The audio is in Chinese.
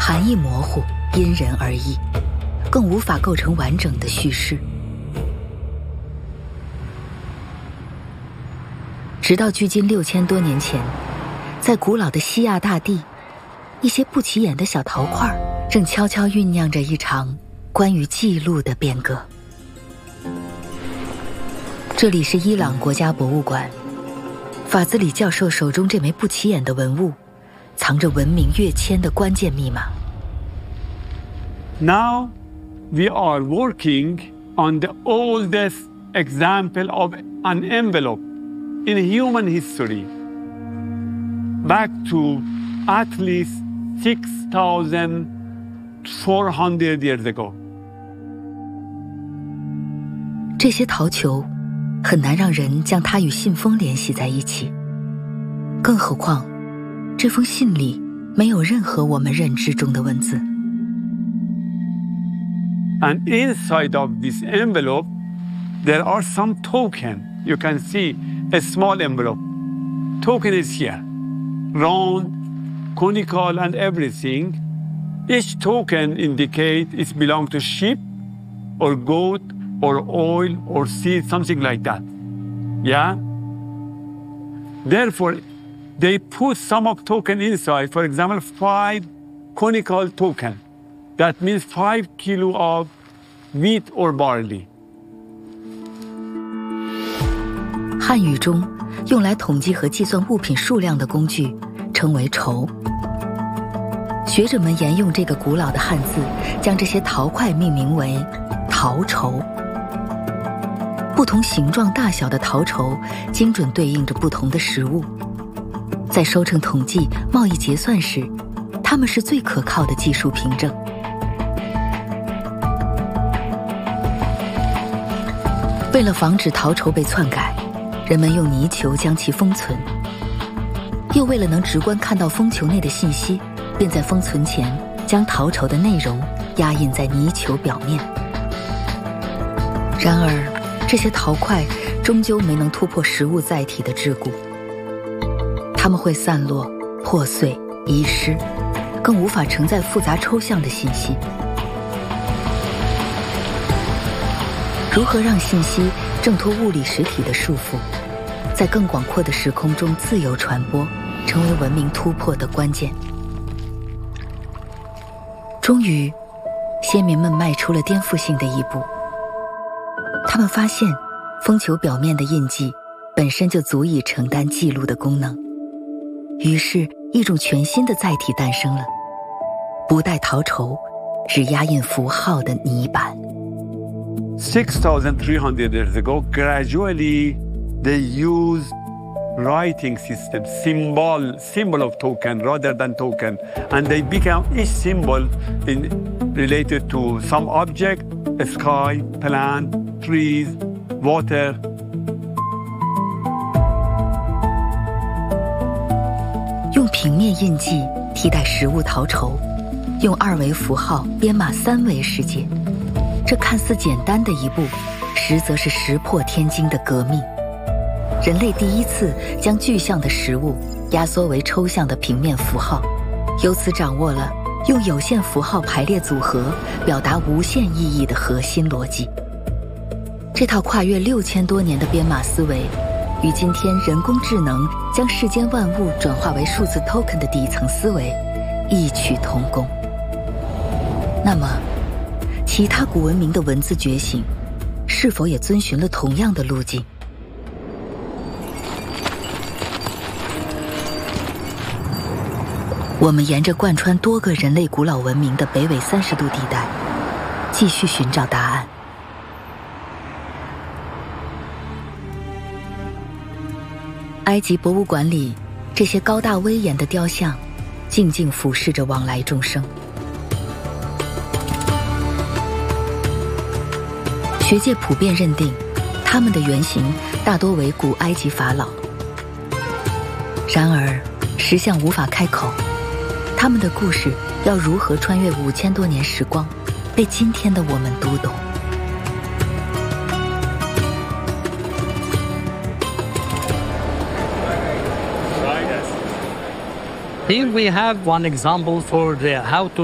含义模糊，因人而异，更无法构成完整的叙事。直到距今6000多年前，在古老的西亚大地，一些不起眼的小陶块正悄悄酝酿着一场关于记录的变革。这里是伊朗国家博物馆，法兹里教授手中这枚不起眼的文物，藏着文明跃迁的关键密码。 Now we are working on the oldest example of an envelope in human history, back to at least 6,400 years ago. 这些陶球很难让人将它与信封联系在一起，更何况这封信里没有任何我们认知中的文字。 And inside of this envelope, there are some tokens. You can see a small envelope. Token is here, round, conical, and everything. Each token indicates it belongs to sheep, or goat, or oil, or seed, something like that. Yeah? Therefore, they put some of token inside. For example, 5 conical token. That means 5 kilo of wheat or barley. 汉语中用来统计和计算物品数量的工具称为筹。学者们沿用这个古老的汉字，将这些陶块命名为陶筹。不同形状大小的陶筹精准对应着不同的食物，在收成统计、贸易结算时，它们是最可靠的技术凭证。为了防止陶筹被篡改，人们用泥球将其封存，又为了能直观看到封球内的信息，便在封存前将陶筹的内容压印在泥球表面。然而，这些陶块终究没能突破食物载体的桎梏，它们会散落、破碎、遗失，更无法承载复杂抽象的信息。如何让信息挣脱物理实体的束缚，在更广阔的时空中自由传播，成为文明突破的关键。终于，先民们迈出了颠覆性的一步。他们发现，封球表面的印记本身就足以承担记录的功能。于是，一种全新的载体诞生了：不带陶筹，只压印符号的泥板。 6,300 years ago, gradually they used writing system, symbol of token rather than token, and they become each symbol related to some object, a sky, plant, trees, water. 用平面印记替代实物陶筹，用2维符号编码3维世界。这看似简单的一步，实则是石破天惊的革命。人类第一次将具象的实物压缩为抽象的平面符号，由此掌握了用有限符号排列组合表达无限意义的核心逻辑。这套跨越6000多年的编码思维，与今天人工智能将世间万物转化为数字 token 的底层思维异曲同工。那么，其他古文明的文字觉醒，是否也遵循了同样的路径？我们沿着贯穿多个人类古老文明的北纬30度地带，继续寻找答案。埃及博物馆里，这些高大威严的雕像，静静俯视着往来众生。学界普遍认定，他们的原型大多为古埃及法老。然而，石像无法开口，他们的故事要如何穿越5000多年时光，被今天的我们读懂？ Here we have one example for how to